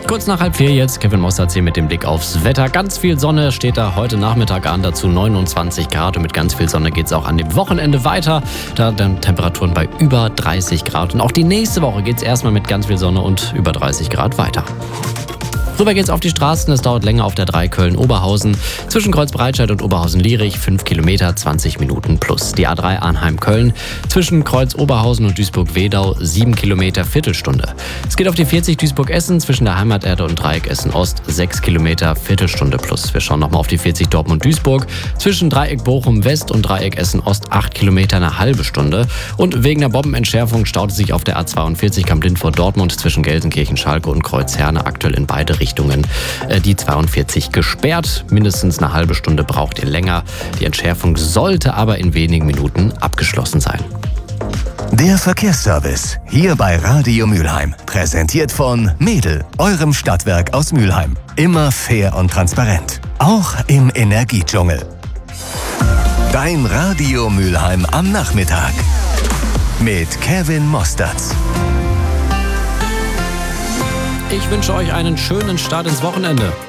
Kurz nach 3:30 jetzt, Kevin Mossertz hier mit dem Blick aufs Wetter. Ganz viel Sonne steht da heute Nachmittag an, dazu 29 Grad. Und mit ganz viel Sonne geht es auch an dem Wochenende weiter. Da dann Temperaturen bei über 30 Grad. Und auch die nächste Woche geht es erstmal mit ganz viel Sonne und über 30 Grad weiter. Rüber geht's auf die Straßen. Es dauert länger auf der 3 Köln-Oberhausen. Zwischen Kreuz-Breitscheid und Oberhausen-Lierich 5 Kilometer, 20 Minuten plus. Die A3 Arnheim-Köln. Zwischen Kreuz-Oberhausen und Duisburg-Wedau 7 Kilometer, Viertelstunde. Es geht auf die 40 Duisburg-Essen. Zwischen der Heimaterde und Dreieck Essen-Ost 6 Kilometer, Viertelstunde plus. Wir schauen nochmal auf die 40 Dortmund-Duisburg. Zwischen Dreieck Bochum-West und Dreieck Essen-Ost 8 Kilometer, eine halbe Stunde. Und wegen der Bombenentschärfung staut es sich auf der A42 Kamp-Lindfort-Dortmund zwischen Gelsenkirchen-Schalke und Kreuz-Herne aktuell in beide Richtungen. Die 42 gesperrt. Mindestens eine halbe Stunde braucht ihr länger. Die Entschärfung sollte aber in wenigen Minuten abgeschlossen sein. Der Verkehrsservice hier bei Radio Mülheim. Präsentiert von Mädel, eurem Stadtwerk aus Mülheim. Immer fair und transparent. Auch im Energiedschungel. Dein Radio Mülheim am Nachmittag. Mit Kevin Mossertz. Ich wünsche euch einen schönen Start ins Wochenende.